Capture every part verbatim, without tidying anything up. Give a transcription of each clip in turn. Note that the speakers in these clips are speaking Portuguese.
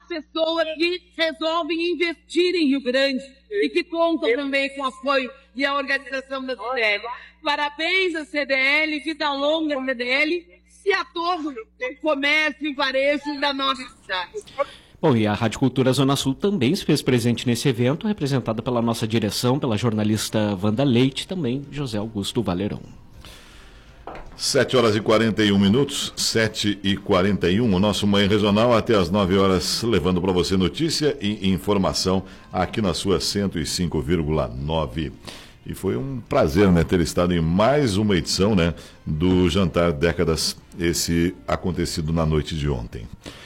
pessoas que resolvem investir em Rio Grande e que contam também com o apoio e a organização da C D L. Parabéns à C D L, vida longa à C D L e a todo o comércio e varejo da nossa cidade. Bom, e a Rádio Cultura Zona Sul também se fez presente nesse evento, representada pela nossa direção, pela jornalista Wanda Leite, também José Augusto Valerão. sete horas e quarenta e um minutos, sete e quarenta e um, o nosso Manhã Regional até as nove horas, levando para você notícia e informação aqui na sua cento e cinco vírgula nove. E foi um prazer, né, ter estado em mais uma edição, né, do Jantar Décadas, esse acontecido na noite de ontem.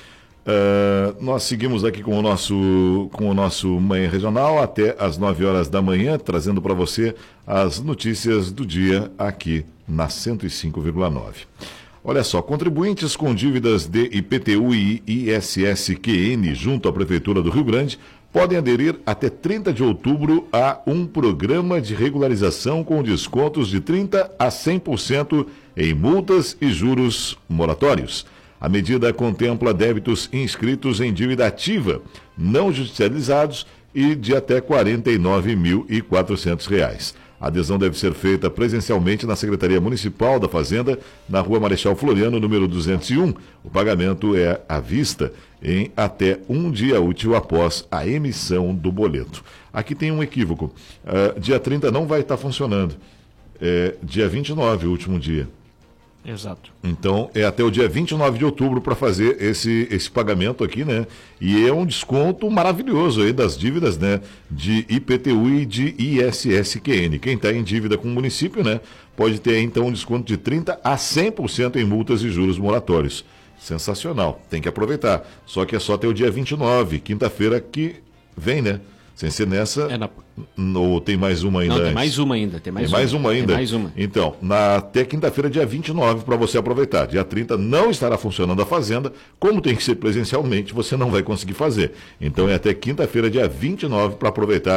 Uh, nós seguimos aqui com o nosso com o nosso Manhã Regional até as nove horas da manhã, trazendo para você as notícias do dia aqui na cento e cinco vírgula nove. Olha só, contribuintes com dívidas de I P T U e I S S Q N junto à Prefeitura do Rio Grande podem aderir até trinta de outubro a um programa de regularização com descontos de trinta a cem por cento em multas e juros moratórios. A medida contempla débitos inscritos em dívida ativa, não judicializados e de até quarenta e nove mil e quatrocentos reais. A adesão deve ser feita presencialmente na Secretaria Municipal da Fazenda, na Rua Marechal Floriano, número duzentos e um. O pagamento é à vista em até um dia útil após a emissão do boleto. Aqui tem um equívoco. Uh, dia trinta não vai estar funcionando. É dia vinte e nove, o último dia. Exato. Então, é até o dia vinte e nove de outubro para fazer esse, esse pagamento aqui, né? E é um desconto maravilhoso aí das dívidas, né? De I P T U e de I S S Q N. Quem está em dívida com o município, né? Pode ter, então, um desconto de trinta a cem por cento em multas e juros moratórios. Sensacional. Tem que aproveitar. Só que é só até o dia vinte e nove, quinta-feira que vem, né? Sem ser nessa, é na... ou tem mais uma ainda? Não, antes? tem mais uma ainda. Tem mais, tem mais uma. uma ainda? Tem mais uma. Então, na, até quinta-feira, dia vinte e nove, para você aproveitar. Dia trinta não estará funcionando a Fazenda. Como tem que ser presencialmente, você não vai conseguir fazer. Então, é até quinta-feira, dia vinte e nove, para aproveitar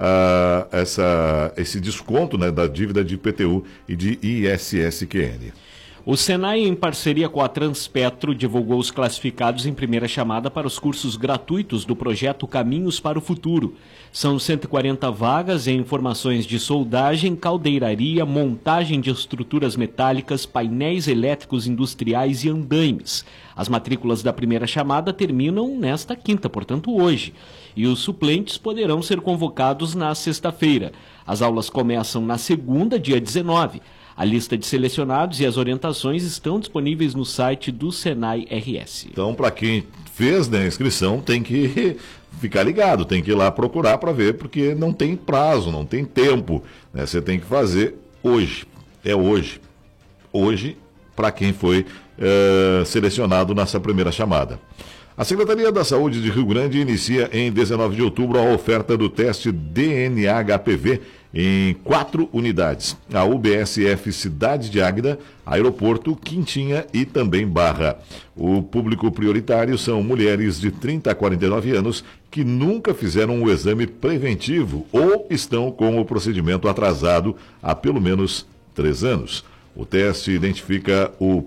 uh, essa, esse desconto, né, da dívida de I P T U e de I S S Q N. O Senai, em parceria com a Transpetro, divulgou os classificados em primeira chamada para os cursos gratuitos do projeto Caminhos para o Futuro. São cento e quarenta vagas em formações de soldagem, caldeiraria, montagem de estruturas metálicas, painéis elétricos industriais e andaimes. As matrículas da primeira chamada terminam nesta quinta, portanto hoje, e os suplentes poderão ser convocados na sexta-feira. As aulas começam na segunda, dia dezenove. A lista de selecionados e as orientações estão disponíveis no site do Senai R S. Então, para quem fez, né, a inscrição, tem que ficar ligado, tem que ir lá procurar para ver, porque não tem prazo, não tem tempo, né? Você tem que fazer hoje, é hoje. Hoje, para quem foi uh, selecionado nessa primeira chamada. A Secretaria da Saúde de Rio Grande inicia em dezenove de outubro a oferta do teste D N A H P V em quatro unidades. A U B S F Cidade de Águeda, Aeroporto, Quintinha e também Barra. O público prioritário são mulheres de trinta a quarenta e nove anos que nunca fizeram o exame preventivo ou estão com o procedimento atrasado há pelo menos três anos. O teste identifica o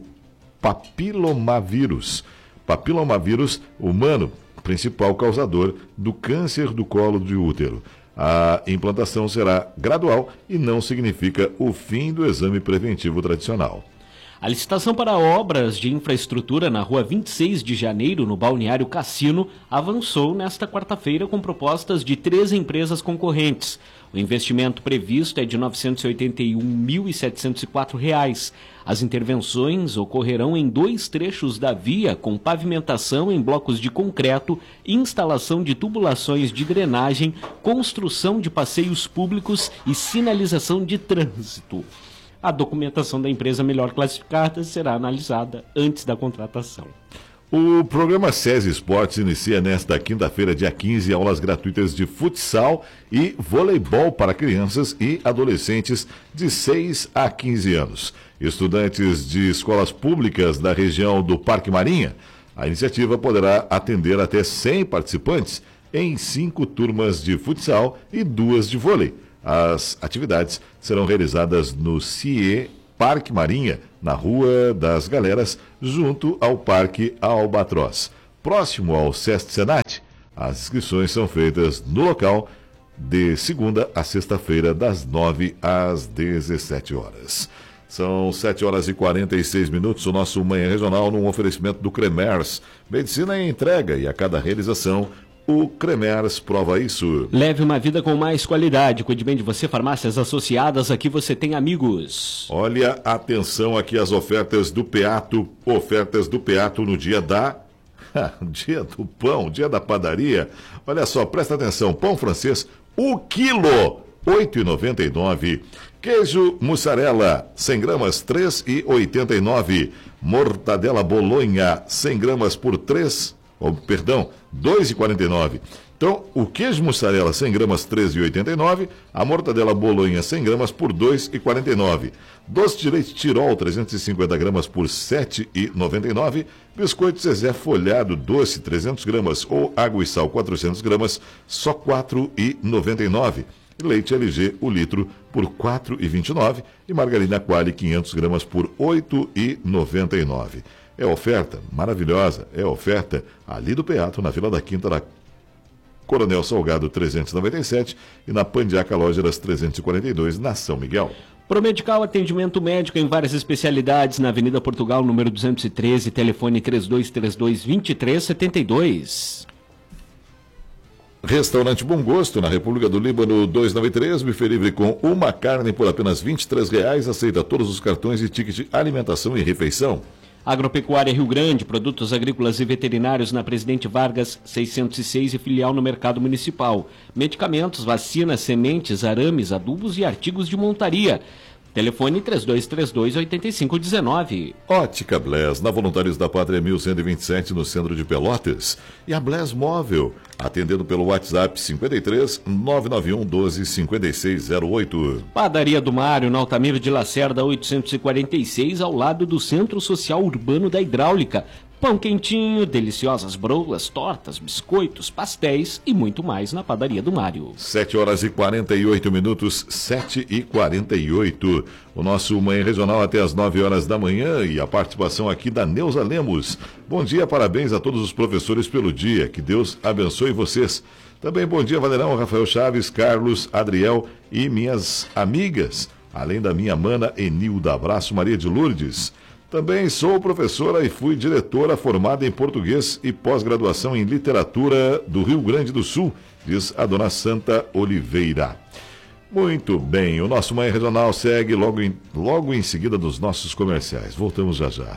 papilomavírus. Papilomavírus humano, principal causador do câncer do colo de útero. A implantação será gradual e não significa o fim do exame preventivo tradicional. A licitação para obras de infraestrutura na rua vinte e seis de janeiro, no Balneário Cassino, avançou nesta quarta-feira com propostas de três empresas concorrentes. O investimento previsto é de novecentos e oitenta e um mil e setecentos e quatro reais. As intervenções ocorrerão em dois trechos da via, com pavimentação em blocos de concreto, instalação de tubulações de drenagem, construção de passeios públicos e sinalização de trânsito. A documentação da empresa melhor classificada será analisada antes da contratação. O programa SESI Esportes inicia nesta quinta-feira, dia quinze, aulas gratuitas de futsal e voleibol para crianças e adolescentes de seis a quinze anos. Estudantes de escolas públicas da região do Parque Marinha, a iniciativa poderá atender até cem participantes em cinco turmas de futsal e duas de vôlei. As atividades serão realizadas no C I E Parque Marinha, na Rua das Galeras, junto ao Parque Albatroz. Próximo ao Sesc Senat, As inscrições são feitas no local de segunda a sexta-feira, das nove às dezessete horas. São sete horas e quarenta e seis minutos, o nosso Manhã Regional num oferecimento do Cremers. Medicina em entrega e a cada realização, o Cremers prova isso. Leve uma vida com mais qualidade. Cuide bem de você, farmácias associadas. Aqui você tem amigos. Olha, atenção aqui as ofertas do Peato. Ofertas do Peato no dia da... dia do pão, dia da padaria. Olha só, presta atenção. Pão francês, o quilo, oito reais e noventa e nove centavos. Queijo mussarela, cem gramas, três reais e oitenta e nove centavos. Mortadela bolonha, cem gramas por três, oh, perdão, dois reais e quarenta e nove centavos. Então, o queijo mussarela, cem gramas, três reais e oitenta e nove centavos. A mortadela bolonha, cem gramas, por dois reais e quarenta e nove centavos. Doce de leite Tirol, trezentos e cinquenta gramas, por sete reais e noventa e nove centavos. Biscoito Zezé folhado doce, trezentos gramas, ou água e sal, quatrocentas gramas, só quatro reais e noventa e nove centavos. Leite L G, o litro, por quatro reais e vinte e nove centavos. E margarina Qualy, quinhentas gramas, por oito reais e noventa e nove centavos. É oferta maravilhosa, é oferta ali do Peato, na Vila da Quinta, da Coronel Salgado trezentos e noventa e sete e na Pandiaca Loja das trezentos e quarenta e dois, na São Miguel. Promedical, atendimento médico em várias especialidades na Avenida Portugal, número duzentos e treze, telefone três dois três dois, dois três sete dois. Restaurante Bom Gosto, na República do Líbano, duzentos e noventa e três, buffet livre com uma carne por apenas vinte e três reais, aceita todos os cartões e ticket alimentação e refeição. Agropecuária Rio Grande, produtos agrícolas e veterinários na Presidente Vargas, seiscentos e seis e filial no Mercado Municipal. Medicamentos, vacinas, sementes, arames, adubos e artigos de montaria. Telefone três dois três dois, oito cinco um nove. Ótica Bless, na Voluntários da Pátria mil cento e vinte e sete, no centro de Pelotas. E a Bless Móvel, atendendo pelo WhatsApp cinquenta e três, nove nove um, doze, cinquenta e seis zero oito. Padaria do Mário, na Altamiro de Lacerda, oitocentos e quarenta e seis, ao lado do Centro Social Urbano da Hidráulica. Pão quentinho, deliciosas broas, tortas, biscoitos, pastéis e muito mais na Padaria do Mário. sete horas e quarenta e oito minutos, sete e quarenta e oito. O nosso Manhã Regional até as nove horas da manhã e a participação aqui da Neuza Lemos. Bom dia, parabéns a todos os professores pelo dia. Que Deus abençoe vocês. Também bom dia, Valerão, Rafael Chaves, Carlos, Adriel e minhas amigas. Além da minha mana Enilda. Abraço, Maria de Lourdes. Também sou professora e fui diretora formada em português e pós-graduação em literatura do Rio Grande do Sul, diz a dona Santa Oliveira. Muito bem, o nosso Manhã Regional segue logo em, logo em seguida dos nossos comerciais. Voltamos já já.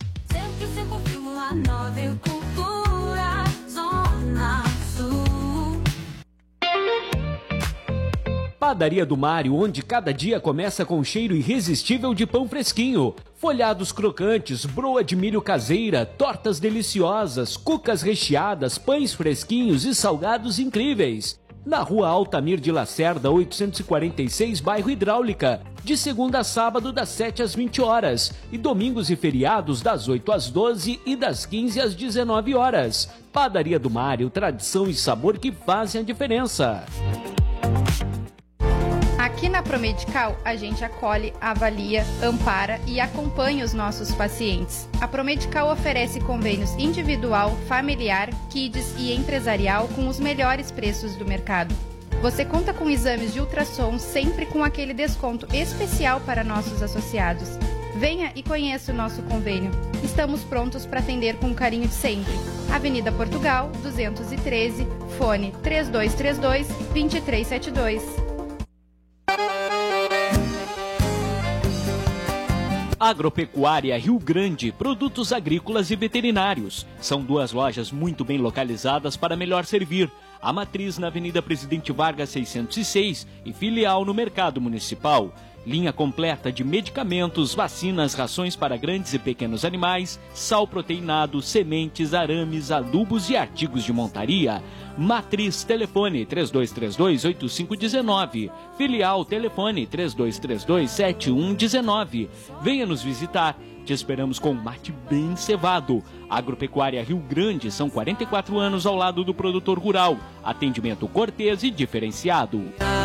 Padaria do Mário, onde cada dia começa com um cheiro irresistível de pão fresquinho. Folhados crocantes, broa de milho caseira, tortas deliciosas, cucas recheadas, pães fresquinhos e salgados incríveis. Na Rua Altamir de Lacerda, oitocentos e quarenta e seis, bairro Hidráulica. De segunda a sábado, das sete às vinte horas. E domingos e feriados, das oito às doze e das quinze às dezenove horas. Padaria do Mário, tradição e sabor que fazem a diferença. Aqui na Promedical, a gente acolhe, avalia, ampara e acompanha os nossos pacientes. A Promedical oferece convênios individual, familiar, kids e empresarial com os melhores preços do mercado. Você conta com exames de ultrassom sempre com aquele desconto especial para nossos associados. Venha e conheça o nosso convênio. Estamos prontos para atender com o carinho de sempre. Avenida Portugal, duzentos e treze, fone três dois três dois, dois três sete dois. Agropecuária Rio Grande, produtos agrícolas e veterinários. São duas lojas muito bem localizadas para melhor servir. A matriz na Avenida Presidente Vargas seiscentos e seis e filial no Mercado Municipal. Linha completa de medicamentos, vacinas, rações para grandes e pequenos animais, sal proteinado, sementes, arames, adubos e artigos de montaria. Matriz, telefone três dois três dois, oito cinco um nove. Filial, telefone três dois três dois, sete um um nove. Venha nos visitar. Te esperamos com um mate bem cevado. Agropecuária Rio Grande, são quarenta e quatro anos ao lado do produtor rural. Atendimento cortês e diferenciado.